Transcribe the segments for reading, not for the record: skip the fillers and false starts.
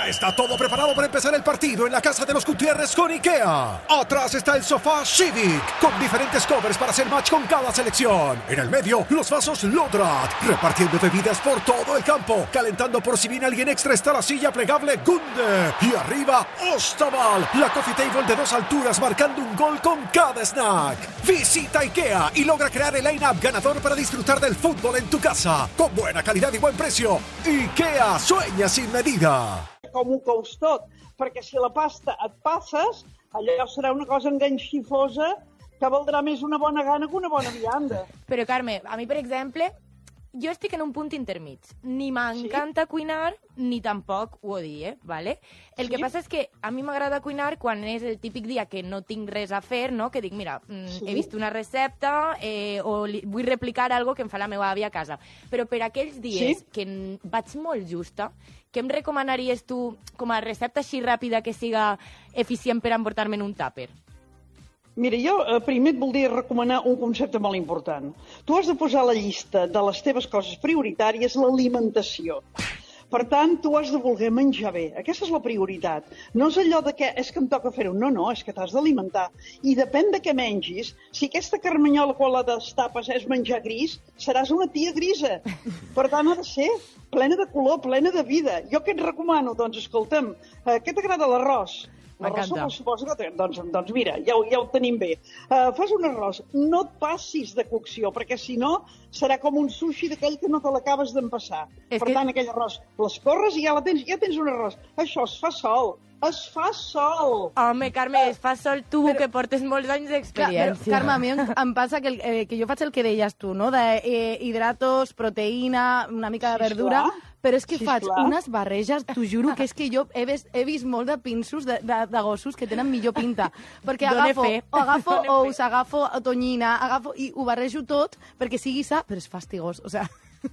Ya está todo preparado para empezar el partido en la casa de los Gutiérrez con IKEA. Atrás está el sofá Civic, con diferentes covers para hacer match con cada selección. En el medio, los vasos Lodrat, repartiendo bebidas por todo el campo. Calentando por si viene alguien extra está la silla plegable Gunde. Y arriba, Ostaval, la coffee table de 2 alturas marcando un gol con cada snack. Visita IKEA y logra crear el line-up ganador para disfrutar del fútbol en tu casa. Con buena calidad y buen precio. IKEA, sueña sin medida. Com ho cous tot, perquè si la pasta et passes, allò serà una cosa enganxifosa que valdrà més una bona gana que una bona vianda. Però, Carme, a mi, per exemple, jo estic en un punt intermig. Ni m'encanta cuinar, ni tampoc ho odie, ¿vale? El que passa és que a mi m'agrada cuinar quan és el típic dia que no tinc res a fer, no? Que dic, mira, he vist una recepta o vull replicar algo que em fa la meva àvia a casa. Però per aquells dies que vaig molt justa, què em recomanaries tu com a recepta així ràpida que siga eficient per emportar-me en un tàper? Mira, jo primer et voldria recomanar un concepte molt important. Tu has de posar a la llista de les teves coses prioritàries l'alimentació. Per tant, tu has de voler menjar bé. Aquesta és la prioritat. No és allò de que és que em toca fer-ho. No, és que t'has d'alimentar. I depèn de què mengis, si aquesta carmanyola quan la destapes és menjar gris, seràs una tia grisa. Per tant, ha de ser plena de color, plena de vida. Jo què et recomano? Doncs, escolta'm, què t'agrada l'arròs? L'arròs suposo que... Doncs mira, ja ho tenim bé. Fas un arròs, no et passis de cocció, perquè si no serà com un sushi d'aquell que no te l'acabes d'empassar. Per tant, aquell arròs l'escorres i ja tens un arròs. Això es fa sol. Es fa sol! Home, Carme, es fa sol tu, que portes molts anys d'experiència. Carme, a mi em passa que jo faig el que deies tu, no? D'hidratos, proteïna, una mica de verdura, però és que faig unes barreges, t'ho juro, que és que jo he vist molt de pinços de gossos que tenen millor pinta. Perquè agafo ous, agafo tonyina, i ho barrejo tot perquè sigui sa, però és fastigós, o sigui...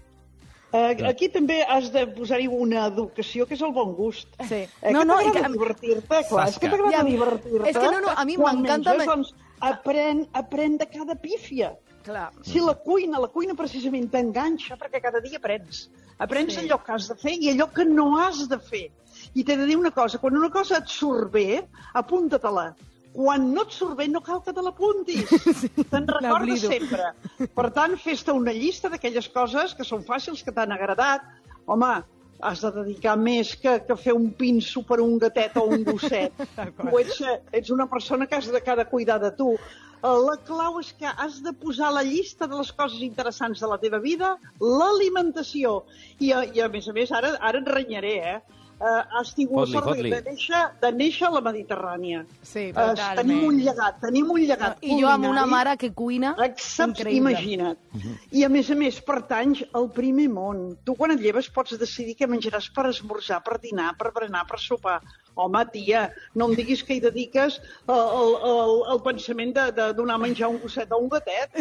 Aquí també has de posar-hi una educació, que és el bon gust. Sí. T'agrada divertir-te? Clar, és que t'agrada divertir-te. És que a mi m'encanta... Doncs aprèn de cada pífia. Clar. Si la cuina precisament t'enganxa, perquè cada dia aprens. Aprens allò que has de fer i allò que no has de fer. I t'he de dir una cosa, quan una cosa et surt bé, apunta-te-la. Quan no et surt bé, no cal que te l'apuntis. Te'n recordes sempre. Per tant, fes-te una llista d'aquelles coses que són fàcils, que t'han agradat. Home, has de dedicar més que fer un pinso per un gatet o un gosset. Ets una persona que ha de cuidar de tu. La clau és que has de posar a la llista de les coses interessants de la teva vida l'alimentació. I a més, ara et renyaré, has tingut la sort de néixer a la Mediterrània. Sí, totalment. Tenim un llegat I jo amb una mare que cuina increïble. Imagina't. I a més, pertanys al primer món. Tu quan et lleves pots decidir què menjaràs per esmorzar, per dinar, per berenar, per sopar. Home, tia, no em diguis que hi dediques el pensament de donar a menjar un gosset o un gatet.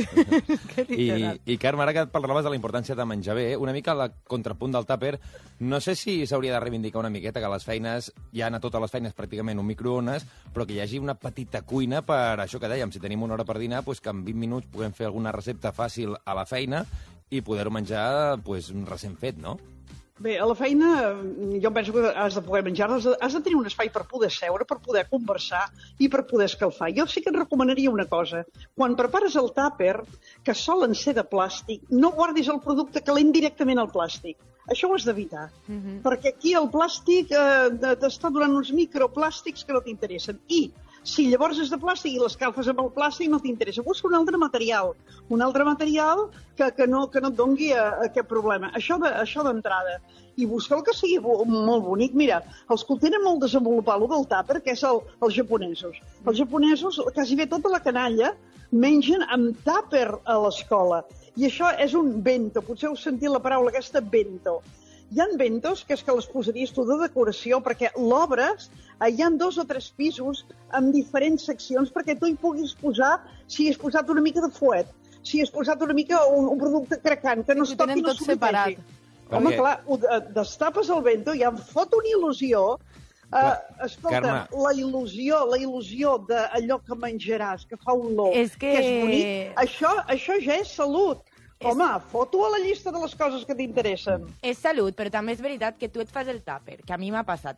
I Carme, ara que et parlaves de la importància de menjar bé, una mica el contrapunt del tàper, no sé si s'hauria de reivindicar una miqueta que a les feines, hi ha a totes les feines pràcticament un microones, però que hi hagi una petita cuina per això que dèiem, si tenim una hora per dinar, que en 20 minuts puguem fer alguna recepta fàcil a la feina i poder-ho menjar recent fet, no? Bé, a la feina jo penso que has de poder menjar, has de tenir un espai per poder seure, per poder conversar i per poder escalfar. Jo sí que et recomanaria una cosa. Quan prepares el tàper, que solen ser de plàstic, no guardis el producte calent directament al plàstic. Això ho has d'evitar, perquè aquí el plàstic t'està donant uns microplàstics que no t'interessen. I si llavors és de plàstic i l'escalfes amb el plàstic no t'interessa. Busca un altre material que no et doni aquest problema. Això d'entrada. I busca el que sigui molt bonic. Mira, els que ho tenen molt desenvolupat, el del tàper, que és els japonesos. Els japonesos, quasi bé tota la canalla, mengen amb tàper a l'escola. I això és un bento. Potser heu sentit la paraula aquesta, bento. Hi ha bentos que és que les posaries tu de decoració, perquè l'obres, hi ha 2 o 3 pisos amb diferents seccions perquè tu hi puguis posar, si has posat una mica de fuet, si has posat una mica un producte cracant, que no es toqui, no s'humidegi. Home, clar, destapes el bento i em fot una il·lusió. Escolta, la il·lusió d'allò que menjaràs, que fa olor, que és bonic, això ja és salut. Home, foto a la llista de les coses que t'interessen. És salut, però també és veritat que tu et fas el tàper, que a mi m'ha passat.